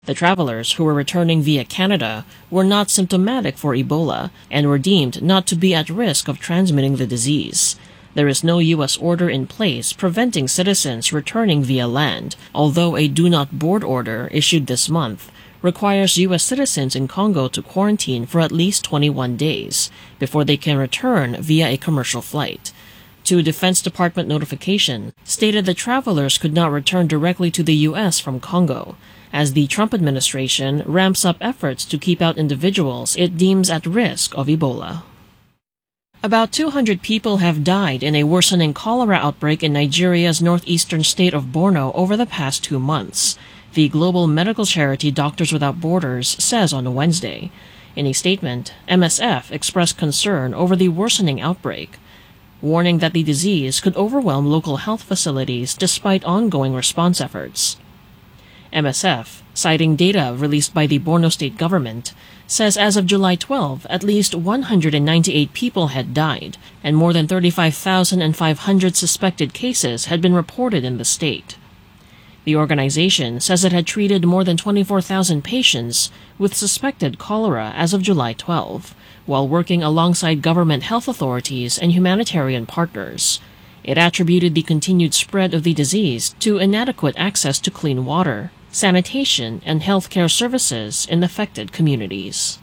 The travelers who were returning via Canada were not symptomatic for Ebola and were deemed not to be at risk of transmitting the disease. There is no U.S. order in place preventing citizens returning via land, although a do-not-board order issued this month requires U.S. citizens in Congo to quarantine for at least 21 days before they can return via a commercial flight. Two Defense Department notification stated that travelers could not return directly to the U.S. from Congo, as the Trump administration ramps up efforts to keep out individuals it deems at risk of Ebola. About 200 people have died in a worsening cholera outbreak in Nigeria's northeastern state of Borno over the past 2 months, the global medical charity Doctors Without Borders says on Wednesday. In a statement, MSF expressed concern over the worsening outbreak, warning that the disease could overwhelm local health facilities despite ongoing response efforts. MSF, citing data released by the Borno state government, says as of July 12, at least 198 people had died, and more than 35,500 suspected cases had been reported in the state. The organization says it had treated more than 24,000 patients with suspected cholera as of July 12, while working alongside government health authorities and humanitarian partners. It attributed the continued spread of the disease to inadequate access to clean water, sanitation, and healthcare services in affected communities.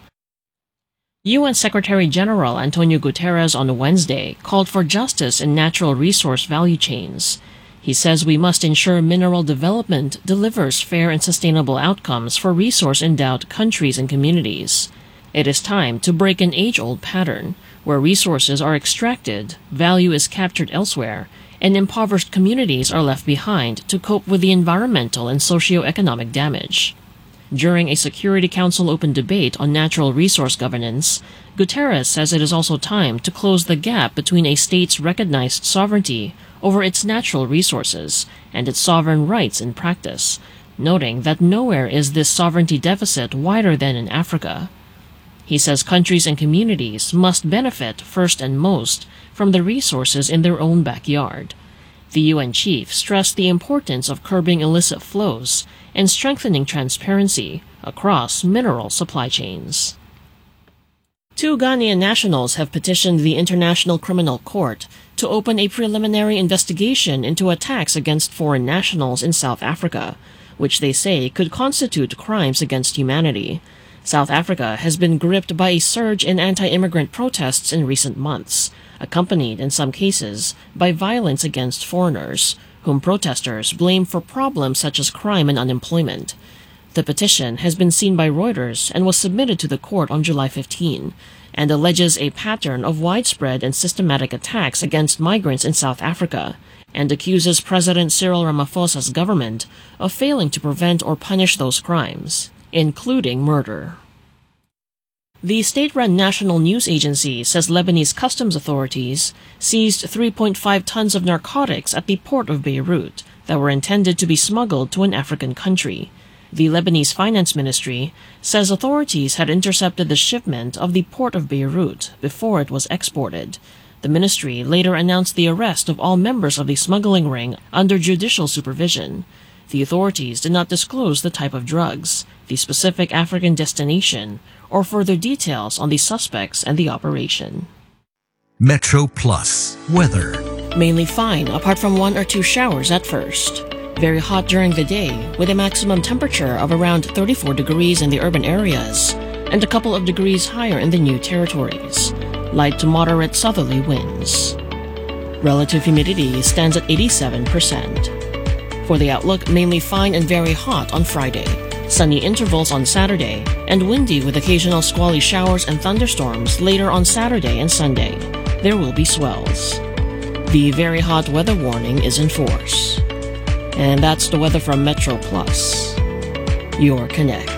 UN Secretary-General Antonio Guterres on Wednesday called for justice in natural resource value chains. He says we must ensure mineral development delivers fair and sustainable outcomes for resource-endowed countries and communities. It is time to break an age-old pattern where resources are extracted, value is captured elsewhere, and impoverished communities are left behind to cope with the environmental and socio-economic damage. During a Security Council open debate on natural resource governance, Guterres says it is also time to close the gap between a state's recognized sovereignty over its natural resources and its sovereign rights in practice, noting that nowhere is this sovereignty deficit wider than in Africa. He says countries and communities must benefit first and most from the resources in their own backyard. The UN chief stressed the importance of curbing illicit flows and strengthening transparency across mineral supply chains. 2 Ghanaian nationals have petitioned the International Criminal Court to open a preliminary investigation into attacks against foreign nationals in South Africa, which they say could constitute crimes against humanity. South Africa has been gripped by a surge in anti-immigrant protests in recent months, accompanied in some cases by violence against foreigners, whom protesters blame for problems such as crime and unemployment. The petition has been seen by Reuters and was submitted to the court on July 15, and alleges a pattern of widespread and systematic attacks against migrants in South Africa, and accuses President Cyril Ramaphosa's government of failing to prevent or punish those crimes, including murder. The state-run national news agency says Lebanese customs authorities seized 3.5 tons of narcotics at the port of Beirut that were intended to be smuggled to an African country. The Lebanese Finance Ministry says authorities had intercepted the shipment of the port of Beirut before it was exported. The ministry later announced the arrest of all members of the smuggling ring under judicial supervision. The authorities did not disclose the type of drugs, the specific African destination, or further details on the suspects and the operation. Metro Plus weather. Mainly fine, apart from 1 or 2 showers at first. Very hot during the day, with a maximum temperature of around 34 degrees in the urban areas, and a couple of degrees higher in the new territories. Light to moderate southerly winds. Relative humidity stands at 87%. For the outlook, mainly fine and very hot on Friday. Sunny intervals on Saturday, and windy with occasional squally showers and thunderstorms later on Saturday and Sunday. There will be swells. The very hot weather warning is in force. And that's the weather from Metro Plus, your connect.